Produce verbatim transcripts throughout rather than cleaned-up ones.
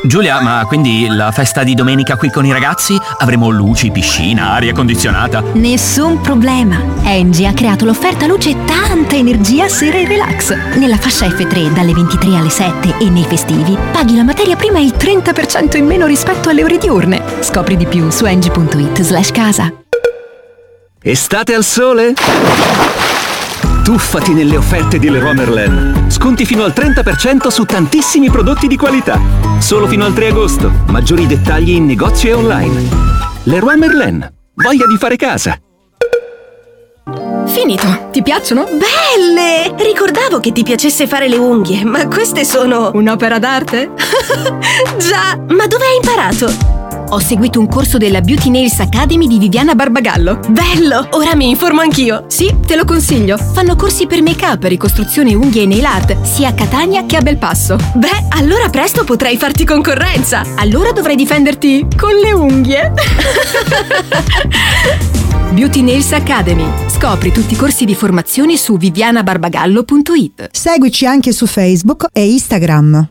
Giulia, ma quindi la festa di domenica qui con i ragazzi? Avremo luci, piscina, aria condizionata? Nessun problema. Engie ha creato l'offerta luce e tanta energia sera e relax. Nella fascia F tre dalle ventitré alle sette e nei festivi paghi la materia prima il trenta per cento in meno rispetto alle ore diurne. Scopri di più su engie punto it slash casa. Estate al sole? Tuffati nelle offerte di Leroy Merlin. Sconti fino al trenta per cento su tantissimi prodotti di qualità. Solo fino al tre agosto. Maggiori dettagli in negozio e online. Leroy Merlin. Voglia di fare casa. Finito. Ti piacciono? Belle! Ricordavo che ti piacesse fare le unghie, ma queste sono... Un'opera d'arte? Già! Ma dove hai imparato? Ho seguito un corso della Beauty Nails Academy di Viviana Barbagallo. Bello! Ora mi informo anch'io. Sì, te lo consiglio. Fanno corsi per make-up, ricostruzione unghie e nail art, sia a Catania che a Belpasso. Beh, allora presto potrai farti concorrenza. Allora dovrai difenderti con le unghie. Beauty Nails Academy. Scopri tutti i corsi di formazione su viviana barbagallo punto it. Seguici anche su Facebook e Instagram.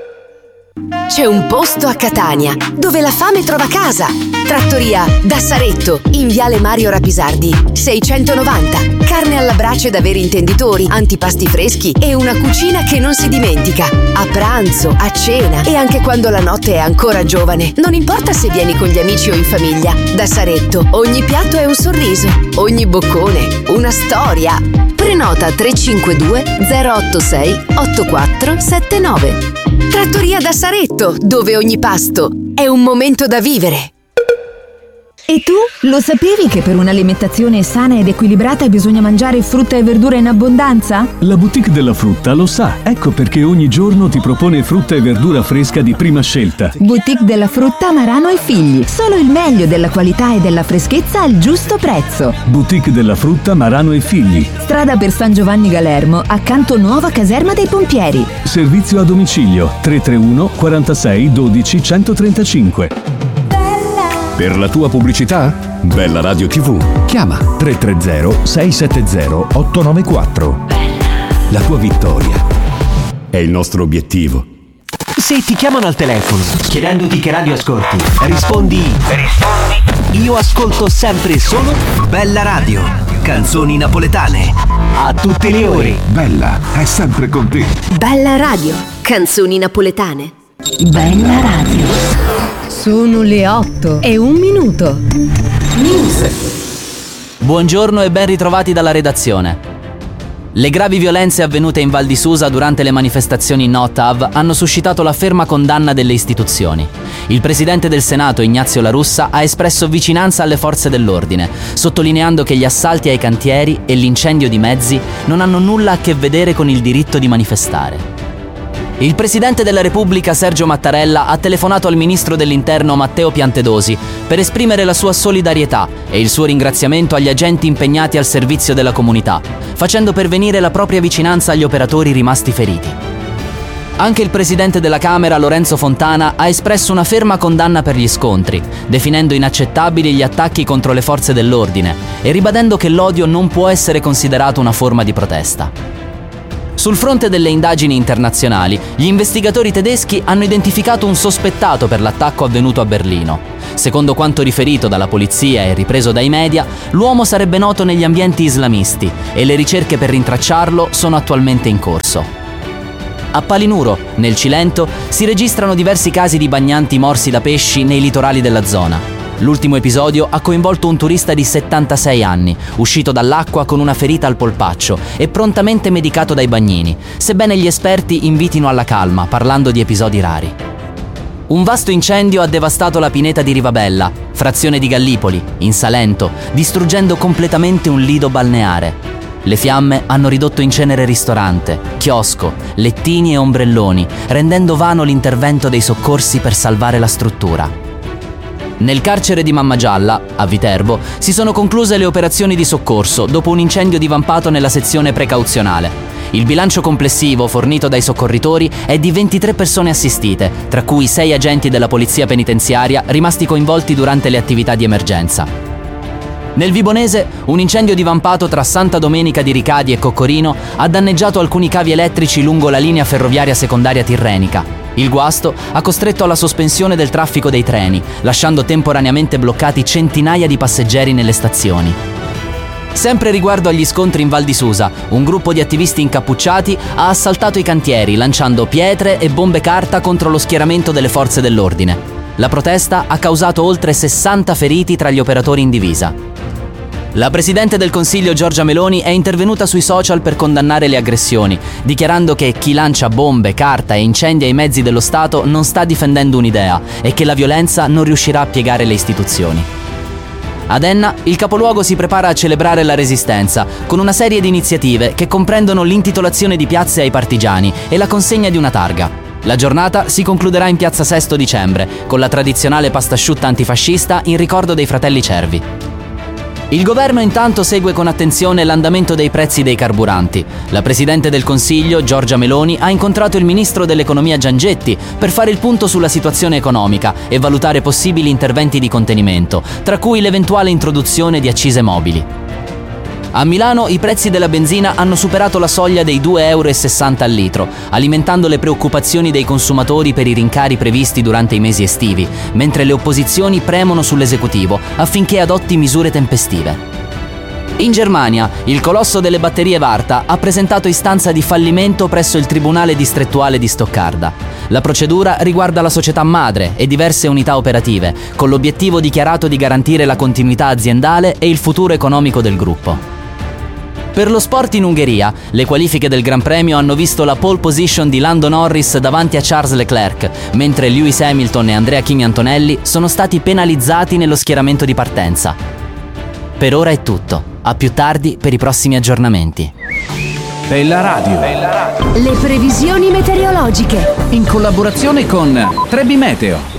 C'è un posto a Catania dove la fame trova casa. Trattoria da Saretto, in viale Mario Rapisardi seicentonovanta. Carne alla brace da veri intenditori, antipasti freschi e una cucina che non si dimentica. A pranzo, a cena e anche quando la notte è ancora giovane. Non importa se vieni con gli amici o in famiglia. Da Saretto ogni piatto è un sorriso, ogni boccone una storia. Prenota tre cinque due zero otto sei otto quattro sette nove. Trattoria da Saretto, dove ogni pasto è un momento da vivere. E tu lo sapevi che per un'alimentazione sana ed equilibrata bisogna mangiare frutta e verdura in abbondanza? La boutique della frutta lo sa, ecco perché ogni giorno ti propone frutta e verdura fresca di prima scelta. Boutique della frutta Marano e Figli, solo il meglio della qualità e della freschezza al giusto prezzo. Boutique della frutta Marano e Figli. Strada per San Giovanni Galermo, accanto nuova caserma dei pompieri. Servizio a domicilio tre tre uno quarantasei dodici centotrentacinque. Per la tua pubblicità? Bella Radio tivù. Chiama tre tre zero sei sette zero otto nove quattro. La tua vittoria è il nostro obiettivo. Se ti chiamano al telefono chiedendoti che radio ascolti, rispondi Rispondi Io ascolto sempre e solo Bella Radio, canzoni napoletane a tutte le ore. Bella è sempre con te. Bella Radio, canzoni napoletane. Bella Radio. Sono le otto e un minuto. News. Buongiorno e ben ritrovati dalla redazione. Le gravi violenze avvenute in Val di Susa durante le manifestazioni No T A V hanno suscitato la ferma condanna delle istituzioni. Il presidente del Senato, Ignazio La Russa, ha espresso vicinanza alle forze dell'ordine, sottolineando che gli assalti ai cantieri e l'incendio di mezzi non hanno nulla a che vedere con il diritto di manifestare. Il Presidente della Repubblica Sergio Mattarella ha telefonato al Ministro dell'Interno Matteo Piantedosi per esprimere la sua solidarietà e il suo ringraziamento agli agenti impegnati al servizio della comunità, facendo pervenire la propria vicinanza agli operatori rimasti feriti. Anche il Presidente della Camera, Lorenzo Fontana, ha espresso una ferma condanna per gli scontri, definendo inaccettabili gli attacchi contro le forze dell'ordine e ribadendo che l'odio non può essere considerato una forma di protesta. Sul fronte delle indagini internazionali, gli investigatori tedeschi hanno identificato un sospettato per l'attacco avvenuto a Berlino. Secondo quanto riferito dalla polizia e ripreso dai media, l'uomo sarebbe noto negli ambienti islamisti e le ricerche per rintracciarlo sono attualmente in corso. A Palinuro, nel Cilento, si registrano diversi casi di bagnanti morsi da pesci nei litorali della zona. L'ultimo episodio ha coinvolto un turista di settantasei anni, uscito dall'acqua con una ferita al polpaccio e prontamente medicato dai bagnini, sebbene gli esperti invitino alla calma, parlando di episodi rari. Un vasto incendio ha devastato la pineta di Rivabella, frazione di Gallipoli, in Salento, distruggendo completamente un lido balneare. Le fiamme hanno ridotto in cenere ristorante, chiosco, lettini e ombrelloni, rendendo vano l'intervento dei soccorsi per salvare la struttura. Nel carcere di Mammagialla, a Viterbo, si sono concluse le operazioni di soccorso dopo un incendio divampato nella sezione precauzionale. Il bilancio complessivo fornito dai soccorritori è di ventitré persone assistite, tra cui sei agenti della polizia penitenziaria rimasti coinvolti durante le attività di emergenza. Nel Vibonese, un incendio divampato tra Santa Domenica di Ricadi e Coccorino ha danneggiato alcuni cavi elettrici lungo la linea ferroviaria secondaria tirrenica. Il guasto ha costretto alla sospensione del traffico dei treni, lasciando temporaneamente bloccati centinaia di passeggeri nelle stazioni. Sempre riguardo agli scontri in Val di Susa, un gruppo di attivisti incappucciati ha assaltato i cantieri lanciando pietre e bombe carta contro lo schieramento delle forze dell'ordine. La protesta ha causato oltre sessanta feriti tra gli operatori in divisa. La Presidente del Consiglio Giorgia Meloni è intervenuta sui social per condannare le aggressioni, dichiarando che chi lancia bombe, carta e incendia i mezzi dello Stato non sta difendendo un'idea e che la violenza non riuscirà a piegare le istituzioni. Ad Enna, il capoluogo si prepara a celebrare la Resistenza con una serie di iniziative che comprendono l'intitolazione di piazze ai partigiani e la consegna di una targa. La giornata si concluderà in piazza Sesto Dicembre, con la tradizionale pastasciutta antifascista in ricordo dei fratelli Cervi. Il governo intanto segue con attenzione l'andamento dei prezzi dei carburanti. La Presidente del Consiglio, Giorgia Meloni, ha incontrato il Ministro dell'Economia Giangetti per fare il punto sulla situazione economica e valutare possibili interventi di contenimento, tra cui l'eventuale introduzione di accise mobili. A Milano i prezzi della benzina hanno superato la soglia dei due virgola sessanta euro al litro, alimentando le preoccupazioni dei consumatori per i rincari previsti durante i mesi estivi, mentre le opposizioni premono sull'esecutivo affinché adotti misure tempestive. In Germania, il colosso delle batterie Varta ha presentato istanza di fallimento presso il Tribunale distrettuale di Stoccarda. La procedura riguarda la società madre e diverse unità operative, con l'obiettivo dichiarato di garantire la continuità aziendale e il futuro economico del gruppo. Per lo sport in Ungheria, le qualifiche del Gran Premio hanno visto la pole position di Lando Norris davanti a Charles Leclerc, mentre Lewis Hamilton e Andrea Kimi Antonelli sono stati penalizzati nello schieramento di partenza. Per ora è tutto, a più tardi per i prossimi aggiornamenti. Bella Radio. Le previsioni meteorologiche In collaborazione con Trebi Meteo.